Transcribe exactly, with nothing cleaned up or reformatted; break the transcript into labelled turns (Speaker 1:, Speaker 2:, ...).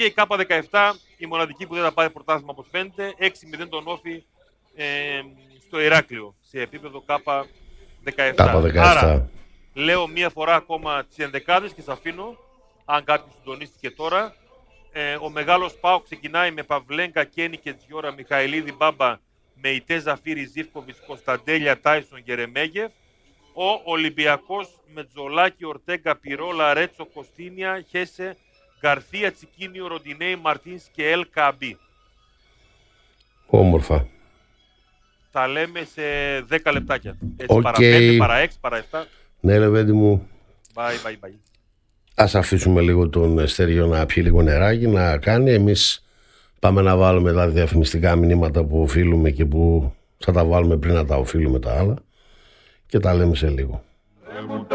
Speaker 1: Και η Κάπα δεκαεπτά, η μοναδική που δεν θα πάρει πρωτάθλημα όπως φαίνεται, έξι μηδέν τον Όφη ε, στο Ηράκλειο, σε επίπεδο Κάπα δεκαεπτά.
Speaker 2: Κάπα δεκαεπτά.
Speaker 1: Άρα, λέω μία φορά ακόμα τις ενδεκάδες και σας αφήνω, αν κάποιος συντονίστηκε τώρα. Ε, ο μεγάλος ΠΑΟ ξεκινάει με Παυλέγκα, Κένι και Τζιόρα, Μιχαηλίδη, Μπάμπα, Μεϊτέ, Ζαφύρη, Ζίβκοβιτς, Κωνσταντέλια, Τάισον, Γερεμέγεφ. Ο Ολυμπιακός με Τζολάκη, Ορτέγκα, Πυρόλα, Ρέτσο, Κωστίνια, Χέσε, Γκαρθία, Τσικίνιο, Ροντινέη, Μαρτίνς και Ελ Καμπί.
Speaker 2: Όμορφα.
Speaker 1: Τα λέμε σε δέκα λεπτάκια. Έτσι,
Speaker 2: Okay.
Speaker 1: παρά πέντε, παρά έξι, παρά επτά.
Speaker 2: Ναι, Λεβέντη μου.
Speaker 1: Bye, bye, bye.
Speaker 2: Ας αφήσουμε λίγο τον Στέργιο να πιει λίγο νεράκι, να κάνει. Εμείς πάμε να βάλουμε τα διαφημιστικά μηνύματα που οφείλουμε και που θα τα βάλουμε πριν να τα οφείλουμε τα άλλα. Και τα λέμε σε λίγο.